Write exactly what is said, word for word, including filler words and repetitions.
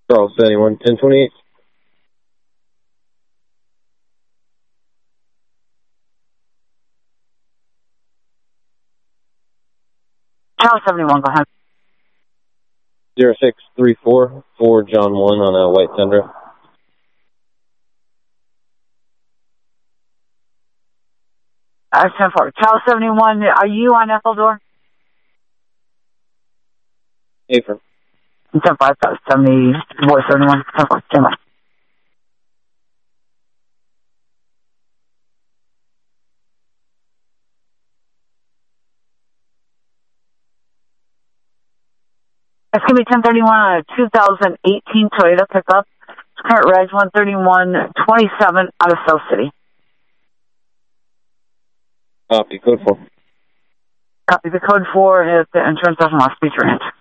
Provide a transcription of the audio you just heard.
Charles seventy-one, ten twenty-eight. Charles seventy-one, go ahead. zero six three four, four John one on a white Tundra. Uh, ten four. Charles seventy-one, are you on Ecuador? Apron. ten five, that was seventy, boy, seventy-one, ten four, ten five. It's going to be ten thirty-one on a two thousand eighteen Toyota pickup. Current reg one thirty-one twenty-seven out of South City. Copy, code four. Copy the code four. If the insurance doesn't want to speak your answer.